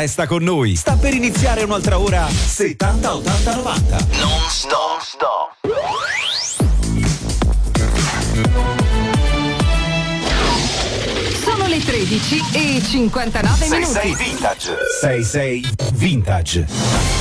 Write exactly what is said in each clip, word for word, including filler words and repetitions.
Resta con noi, sta per iniziare un'altra ora settanta ottanta novanta. Non stop, stop. Sono le tredici e cinquantanove minuti. sei sei Vintage. sei sei Vintage.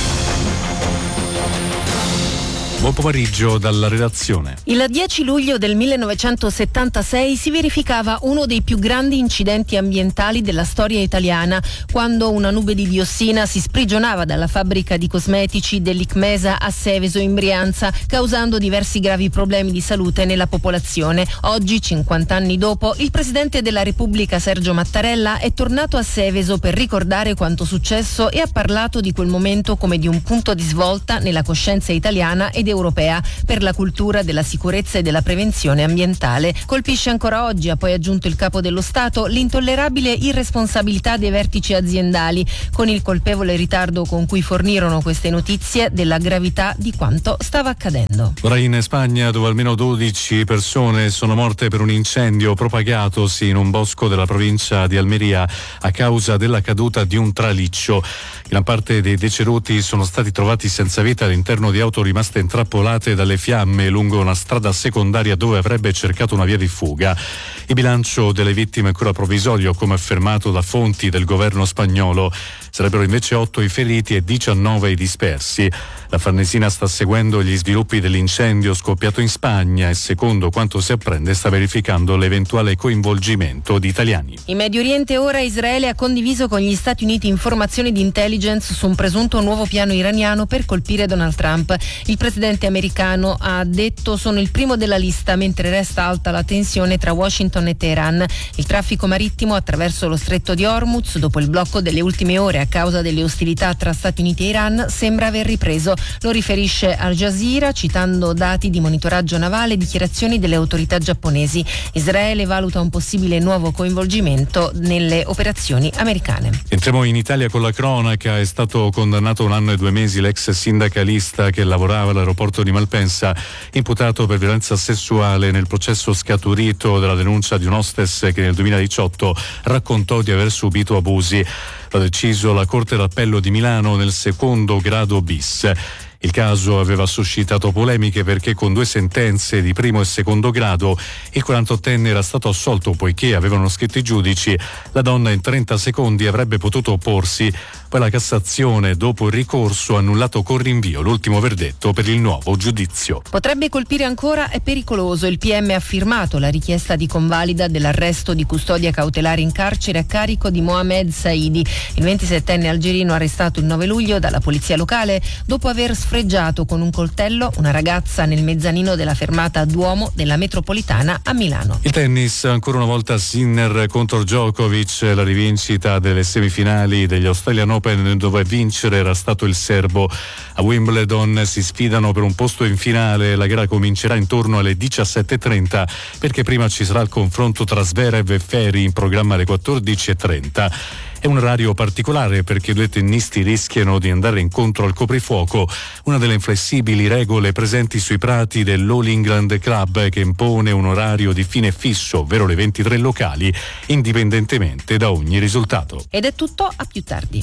Buon pomeriggio dalla redazione. Il dieci luglio del millenovecentosettantasei si verificava uno dei più grandi incidenti ambientali della storia italiana, quando una nube di diossina si sprigionava dalla fabbrica di cosmetici dell'Icmesa a Seveso in Brianza, causando diversi gravi problemi di salute nella popolazione. Oggi, cinquanta anni dopo, il presidente della Repubblica Sergio Mattarella è tornato a Seveso per ricordare quanto successo e ha parlato di quel momento come di un punto di svolta nella coscienza italiana ed europea per la cultura della sicurezza e della prevenzione ambientale. Colpisce ancora oggi, ha poi aggiunto il capo dello Stato, l'intollerabile irresponsabilità dei vertici aziendali, con il colpevole ritardo con cui fornirono queste notizie della gravità di quanto stava accadendo. Ora in Spagna, dove almeno dodici persone sono morte per un incendio propagatosi in un bosco della provincia di Almeria a causa della caduta di un traliccio. Gran parte dei deceduti sono stati trovati senza vita all'interno di auto rimaste intrappolate dalle fiamme lungo una strada secondaria dove avrebbe cercato una via di fuga. Il bilancio delle vittime è ancora provvisorio, come affermato da fonti del governo spagnolo. Sarebbero invece otto i feriti e diciannove i dispersi. La Farnesina sta seguendo gli sviluppi dell'incendio scoppiato in Spagna e, secondo quanto si apprende, sta verificando l'eventuale coinvolgimento di italiani. In Medio Oriente ora Israele ha condiviso con gli Stati Uniti informazioni di intelligence su un presunto nuovo piano iraniano per colpire Donald Trump. Il presidente americano ha detto: sono il primo della lista, mentre resta alta la tensione tra Washington e Teheran. Il traffico marittimo attraverso lo stretto di Hormuz, dopo il blocco delle ultime ore a causa delle ostilità tra Stati Uniti e Iran, sembra aver ripreso. Lo riferisce Al Jazeera citando dati di monitoraggio navale e dichiarazioni delle autorità giapponesi. Israele valuta un possibile nuovo coinvolgimento nelle operazioni americane. Entriamo in Italia con la cronaca. È stato condannato un anno e due mesi l'ex sindacalista che lavorava all'aeroporto di Malpensa, imputato per violenza sessuale nel processo scaturito dalla denuncia di un hostess che nel duemiladiciotto raccontò di aver subito abusi. L'ha deciso la Corte d'Appello di Milano nel secondo grado bis. Il caso aveva suscitato polemiche perché con due sentenze di primo e secondo grado il quarantottenne era stato assolto, poiché avevano scritto i giudici la donna in trenta secondi avrebbe potuto opporsi. Poi la Cassazione, dopo il ricorso, ha annullato con rinvio l'ultimo verdetto per il nuovo giudizio. Potrebbe colpire ancora, è pericoloso. Il P M ha firmato la richiesta di convalida dell'arresto di custodia cautelare in carcere a carico di Mohamed Saidi, il ventisettenne algerino arrestato il nove luglio dalla polizia locale dopo aver sfregiato con un coltello una ragazza nel mezzanino della fermata Duomo della metropolitana a Milano. Il tennis, ancora una volta Sinner contro Djokovic, la rivincita delle semifinali degli Australian Open, dove a vincere era stato il serbo. A Wimbledon si sfidano per un posto in finale. La gara comincerà intorno alle diciassette e trenta, perché prima ci sarà il confronto tra Zverev e Ferri, in programma alle quattordici e trenta. È un orario particolare perché i due tennisti rischiano di andare incontro al coprifuoco, una delle inflessibili regole presenti sui prati dell'All England Club, che impone un orario di fine fisso, ovvero le ventitré locali, indipendentemente da ogni risultato. Ed è tutto, a più tardi.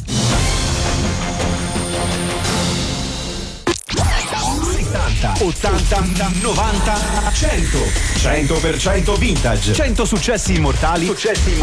ottanta, novanta, cento. cento per cento vintage. cento successi immortali. Successi immortali.